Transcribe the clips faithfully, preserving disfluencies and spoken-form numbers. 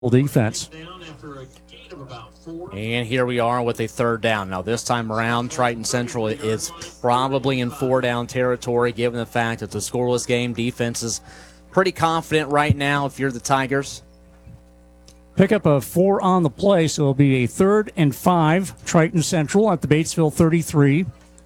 defense. And here we are with a third down. Now, this time around, Triton Central is probably in four-down territory, given the fact that the scoreless game defense is pretty confident right now if you're the Tigers. Pick up a four on the play, so it'll be a third and five, Triton Central at the Batesville thirty-three.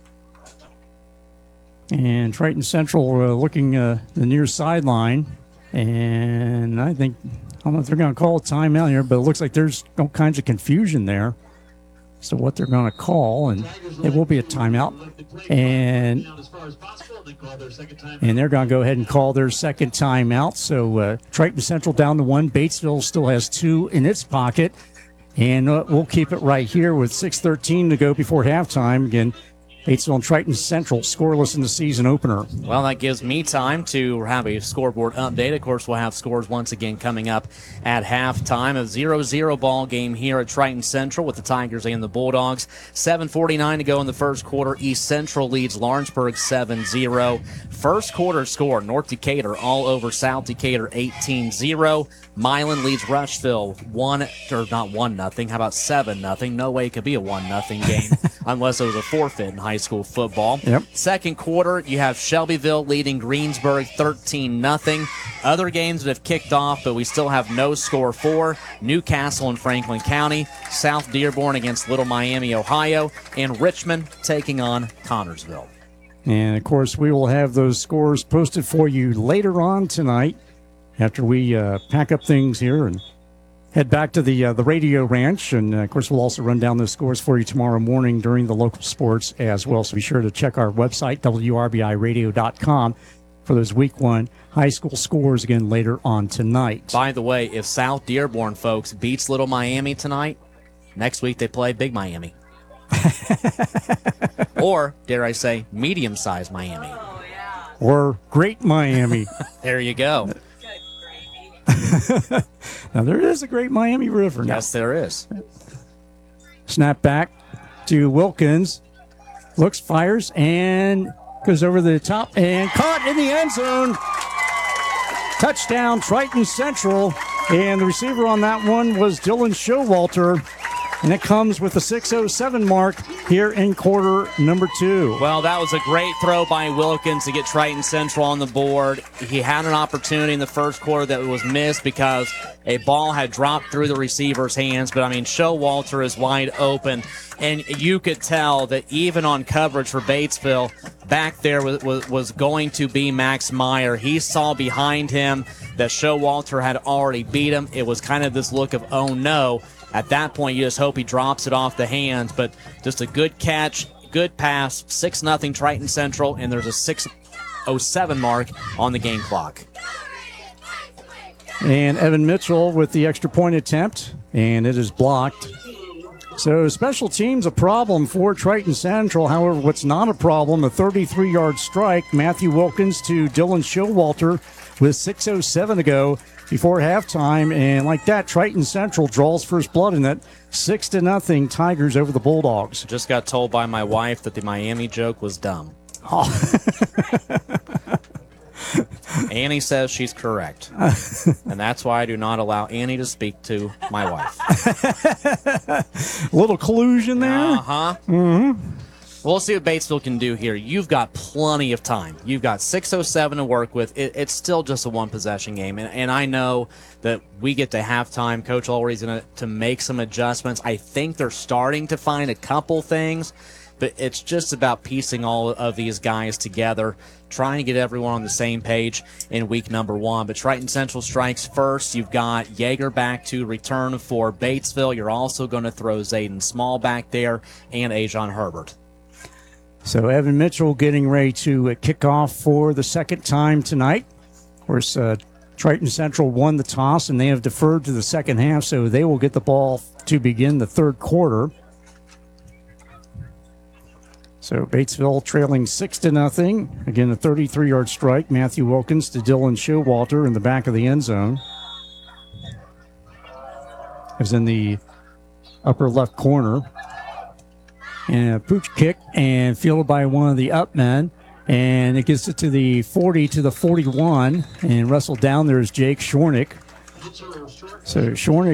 And Triton Central uh, looking uh, the near sideline. And I think, I don't know if they're going to call a timeout here, but it looks like there's all kinds of confusion there. So what they're going to call, and it will be a timeout. And, and they're going to go ahead and call their second timeout. So uh, Triton Central down to one. Batesville still has two in its pocket. And uh, we'll keep it right here with six thirteen to go before halftime. Again, Batesville and Triton Central scoreless in the season opener. Well, that gives me time to have a scoreboard update. Of course, we'll have scores once again coming up at halftime. A zero zero ball game here at Triton Central with the Tigers and the Bulldogs. seven forty-nine to go in the first quarter. East Central leads Lawrenceburg seven zero. First quarter score, North Decatur all over South Decatur eighteen zero. Milan leads Rushville one, or not one nothing. How about seven nothing? No way it could be a one nothing game unless it was a forfeit in high school football. Yep. Second quarter, you have Shelbyville leading Greensburg thirteen nothing. Other games that have kicked off, but we still have no score for: Newcastle and Franklin County, South Dearborn against Little Miami, Ohio, and Richmond taking on Connorsville. And, of course, we will have those scores posted for you later on tonight after we uh, pack up things here and head back to the uh, the radio ranch. And, uh, of course, we'll also run down those scores for you tomorrow morning during the local sports as well. So be sure to check our website, W R B I radio dot com, for those week one high school scores again later on tonight. By the way, if South Dearborn, folks, beats Little Miami tonight, next week they play Big Miami. Or, dare I say, medium-sized Miami. Oh, yeah. Or Great Miami. There you go. Now, there is a Great Miami River now. Yes, there is. Snap back to Wilkins. Looks, fires, and goes over the top and caught in the end zone. Touchdown, Triton Central. And the receiver on that one was Dylan Showalter. And it comes with the six oh seven mark here in quarter number two. Well, that was a great throw by Wilkins to get Triton Central on the board. He had an opportunity in the first quarter that was missed because a ball had dropped through the receiver's hands. But, I mean, Showalter is wide open. And you could tell that even on coverage for Batesville, back there was, was, was going to be Max Meyer. He saw behind him that Showalter had already beat him. It was kind of this look of, oh, no. At that point, you just hope he drops it off the hands, but just a good catch, good pass, six nothing Triton Central, and there's a six oh seven mark on the game clock. And Evan Mitchell with the extra point attempt, and it is blocked. So special teams a problem for Triton Central. However, what's not a problem, a thirty-three-yard strike. Matthew Wilkins to Dylan Showalter with six oh seven to go before halftime, and like that, Triton Central draws first blood in that six to nothing Tigers over the Bulldogs. Just got told by my wife that the Miami joke was dumb. Oh. Annie says she's correct, and that's why I do not allow Annie to speak to my wife. A little collusion there. Uh-huh. Mm-hmm. We'll see what Batesville can do here. You've got plenty of time. You've got six oh seven to work with. It, it's still just a one-possession game, and, and I know that we get to halftime. Coach Ulrich's going to make some adjustments. I think they're starting to find a couple things, but it's just about piecing all of these guys together, trying to get everyone on the same page in week number one. But Triton Central strikes first. You've got Yeager back to return for Batesville. You're also going to throw Zayden Small back there and Ajon Herbert. So Evan Mitchell getting ready to uh, kick off for the second time tonight. Of course, uh, Triton Central won the toss, and they have deferred to the second half, so they will get the ball to begin the third quarter. So Batesville trailing six to nothing. Again, a thirty-three-yard strike. Matthew Wilkins to Dylan Showalter in the back of the end zone. It was in the upper left corner. And a pooch kick and fielded by one of the up men. And it gets it to the forty to the forty-one. And wrestled down there is Jake Shornick. So Shorn